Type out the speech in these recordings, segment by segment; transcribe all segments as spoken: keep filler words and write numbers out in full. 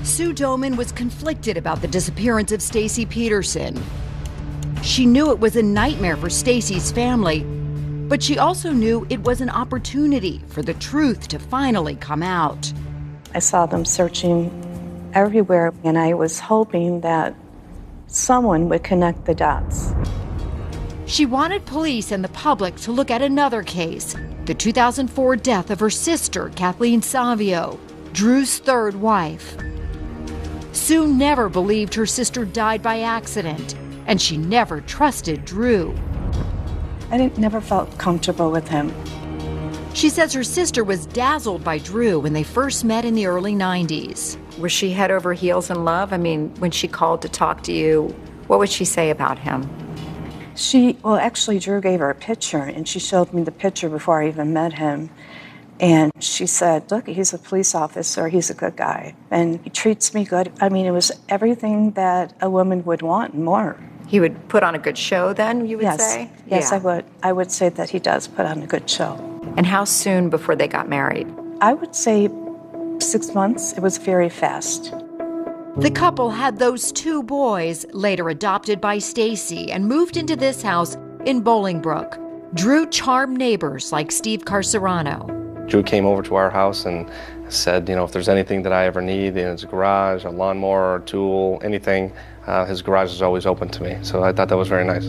Sue Doman was conflicted about the disappearance of Stacy Peterson. She knew it was a nightmare for Stacy's family, but she also knew it was an opportunity for the truth to finally come out. I saw them searching everywhere, and I was hoping that someone would connect the dots. She wanted police and the public to look at another case, the two thousand four death of her sister, Kathleen Savio, Drew's third wife. Sue never believed her sister died by accident, and she never trusted Drew. I didn't, never felt comfortable with him. She says her sister was dazzled by Drew when they first met in the early nineties. Was she head over heels in love? I mean, when she called to talk to you, what would she say about him? She, well, actually, Drew gave her a picture, and she showed me the picture before I even met him. And she said, look, he's a police officer, he's a good guy, and he treats me good. I mean, it was everything that a woman would want and more. He would put on a good show then, you would yes. say? Yes, yeah. I would. I would say that he does put on a good show. And how soon before they got married? I would say six months. It was very fast. The couple had those two boys, later adopted by Stacy, and moved into this house in Bolingbrook. Drew charmed neighbors like Steve Carcerano. Drew came over to our house and said, you know, if there's anything that I ever need in his garage, a lawnmower, a tool, anything, uh, his garage is always open to me. So I thought that was very nice.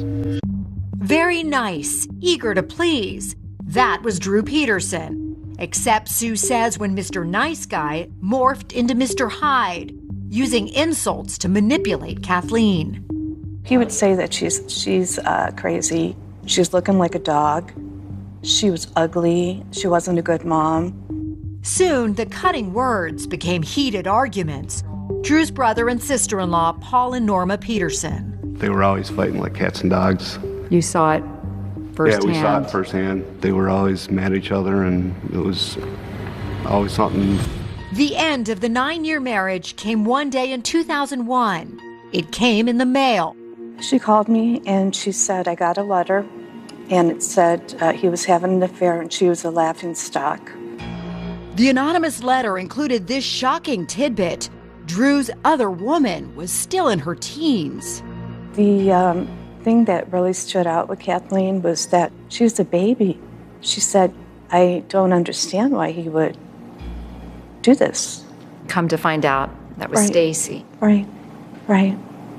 Very nice, eager to please. That was Drew Peterson. Except Sue says when Mister Nice Guy morphed into Mister Hyde, using insults to manipulate Kathleen. He would say that she's she's uh, crazy. She's looking like a dog. She was ugly. She wasn't a good mom. Soon, the cutting words became heated arguments. Drew's brother and sister-in-law, Paul and Norma Peterson. They were always fighting like cats and dogs. You saw it firsthand? Yeah, we saw it firsthand. They were always mad at each other, and it was always something. The end of the nine-year marriage came one day in two thousand one. It came in the mail. She called me and she said, I got a letter, and it said uh, he was having an affair and she was a laughingstock. The anonymous letter included this shocking tidbit. Drew's other woman was still in her teens. The um, thing that really stood out with Kathleen was that she was a baby. She said, I don't understand why he would do this. Come to find out, that was right. Stacy. Right, right.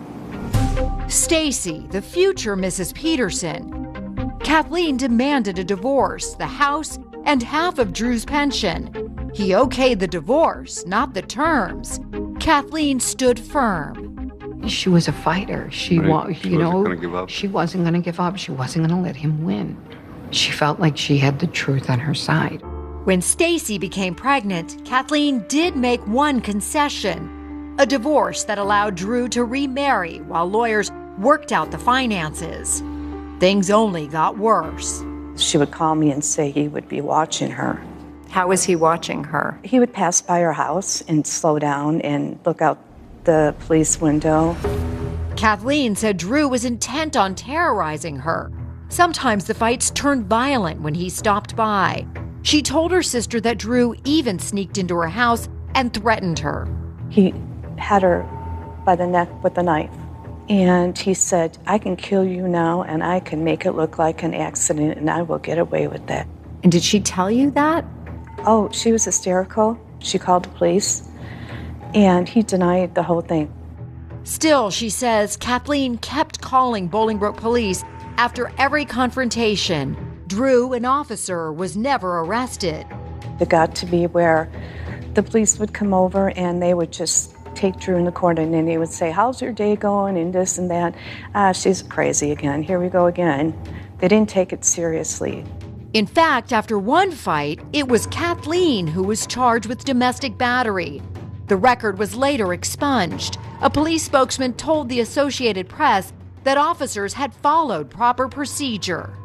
Stacy, the future Missus Peterson. Kathleen demanded a divorce, the house, and half of Drew's pension. He okayed the divorce, not the terms. Kathleen stood firm. She was a fighter. She, right. wa- she you wasn't know, gonna give up. she wasn't going to give up. She wasn't going to let him win. She felt like she had the truth on her side. When Stacy became pregnant, Kathleen did make one concession, a divorce that allowed Drew to remarry while lawyers worked out the finances. Things only got worse. She would call me and say he would be watching her. How was he watching her? He would pass by her house and slow down and look out the police window. Kathleen said Drew was intent on terrorizing her. Sometimes the fights turned violent when he stopped by. She told her sister that Drew even sneaked into her house and threatened her. He had her by the neck with a knife. And he said, I can kill you now and I can make it look like an accident and I will get away with that. And did she tell you that? Oh, she was hysterical. She called the police and he denied the whole thing. Still, she says Kathleen kept calling Bolingbrook police after every confrontation. Drew, an officer, was never arrested. It got to be where the police would come over and they would just take Drew in the corner and then he would say, how's your day going, and this and that. Ah, she's crazy again. Here we go again. They didn't take it seriously. In fact, after one fight, it was Kathleen who was charged with domestic battery. The record was later expunged. A police spokesman told the Associated Press that officers had followed proper procedure.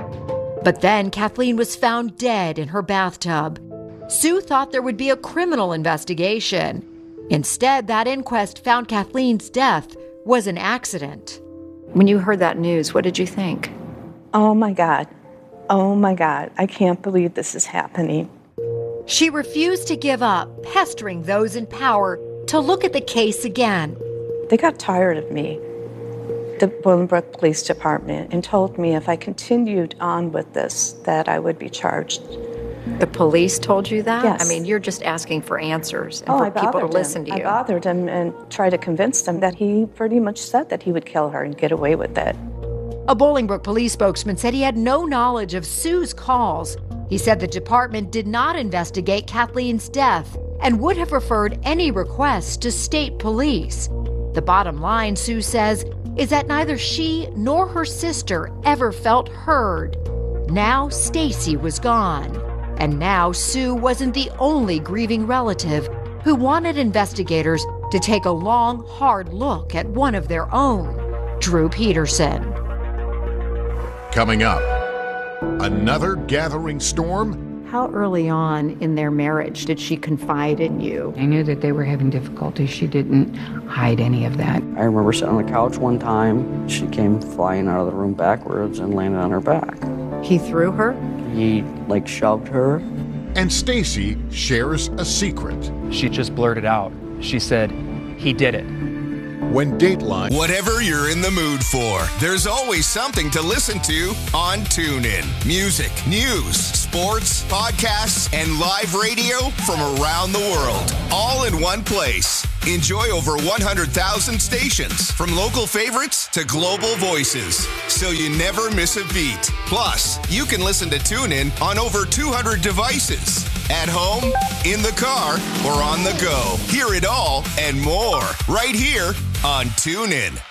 But then Kathleen was found dead in her bathtub. Sue thought there would be a criminal investigation. Instead, that inquest found Kathleen's death was an accident. When you heard that news, what did you think? Oh my God. Oh my God. I can't believe this is happening. She refused to give up, pestering those in power to look at the case again. They got tired of me, the Bolingbrook Police Department, and told me if I continued on with this, that I would be charged. The police told you that? Yes. I mean, you're just asking for answers and Oh, for I people to bothered listen him. to you. I bothered him and tried to convince him that he pretty much said that he would kill her and get away with it. A Bolingbrook police spokesman said he had no knowledge of Sue's calls. He said the department did not investigate Kathleen's death and would have referred any requests to state police. The bottom line, Sue says, is that neither she nor her sister ever felt heard. Now Stacy was gone. And now Sue wasn't the only grieving relative who wanted investigators to take a long, hard look at one of their own, Drew Peterson. Coming up, another gathering storm. How early on in their marriage did she confide in you? I knew that they were having difficulty. She didn't hide any of that. I remember sitting on the couch one time. She came flying out of the room backwards and landed on her back. He threw her? He, like, shoved her. And Stacy shares a secret. She just blurted out. She said, "He did it." When Dateline... Whatever you're in the mood for, there's always something to listen to on TuneIn. Music, news, sports, podcasts, and live radio from around the world. All in one place. Enjoy over one hundred thousand stations, from local favorites to global voices, so you never miss a beat. Plus, you can listen to TuneIn on over two hundred devices. At home, in the car, or on the go. Hear it all and more right here on TuneIn.